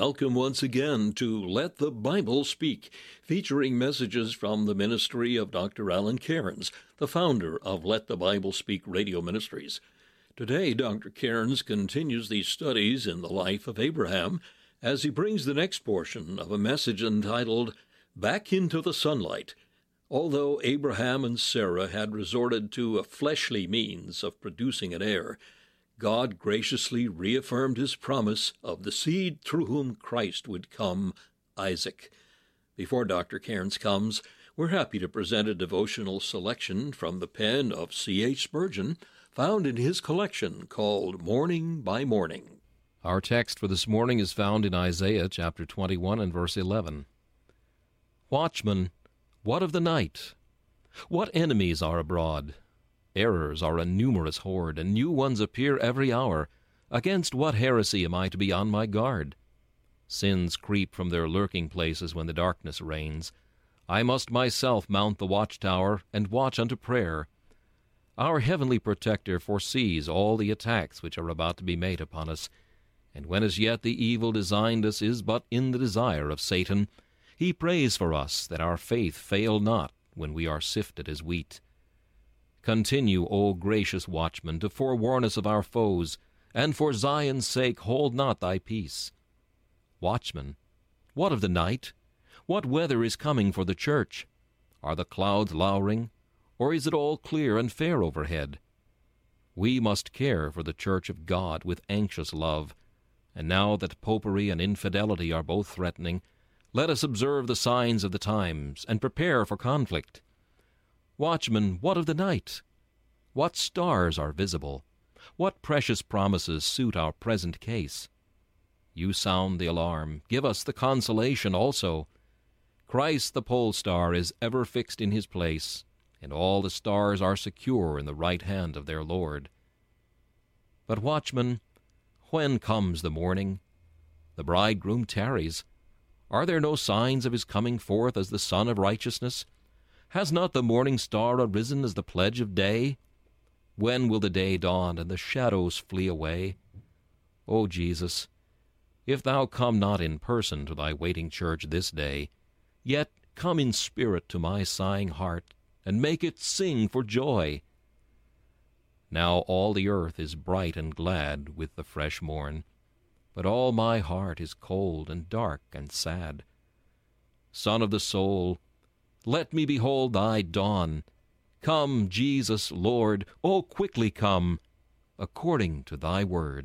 Welcome once again to Let the Bible Speak, featuring messages from the ministry of Dr. Alan Cairns, the founder of Let the Bible Speak Radio Ministries. Today, Dr. Cairns continues these studies in the life of Abraham as he brings the next portion of a message entitled, Back into the Sunlight. Although Abraham and Sarah had resorted to a fleshly means of producing an heir, God graciously reaffirmed his promise of the seed through whom Christ would come, Isaac. Before Dr. Cairns comes, we're happy to present a devotional selection from the pen of C.H. Spurgeon, found in his collection called Morning by Morning. Our text for this morning is found in Isaiah chapter 21 and verse 11. Watchman, what of the night? What enemies are abroad? Errors are a numerous horde, and new ones appear every hour. Against what heresy am I to be on my guard? Sins creep from their lurking places when the darkness reigns. I must myself mount the watchtower and watch unto prayer. Our heavenly protector foresees all the attacks which are about to be made upon us, and when as yet the evil designed us is but in the desire of Satan, he prays for us that our faith fail not when we are sifted as wheat. Continue, O gracious watchman, to forewarn us of our foes, and for Zion's sake hold not thy peace. Watchman, what of the night? What weather is coming for the church? Are the clouds lowering, or is it all clear and fair overhead? We must care for the church of God with anxious love, and now that popery and infidelity are both threatening, let us observe the signs of the times and prepare for conflict. Watchman, what of the night? What stars are visible? What precious promises suit our present case? You sound the alarm. Give us the consolation also. Christ the pole star is ever fixed in his place, and all the stars are secure in the right hand of their Lord. But, watchman, when comes the morning? The bridegroom tarries. Are there no signs of his coming forth as the Son of Righteousness? Has not the morning star arisen as the pledge of day? When will the day dawn and the shadows flee away? O Jesus, if thou come not in person to thy waiting church this day, yet come in spirit to my sighing heart, and make it sing for joy. Now all the earth is bright and glad with the fresh morn, but all my heart is cold and dark and sad. Son of the soul, let me behold thy dawn. Come, Jesus, Lord, O quickly come, according to thy word.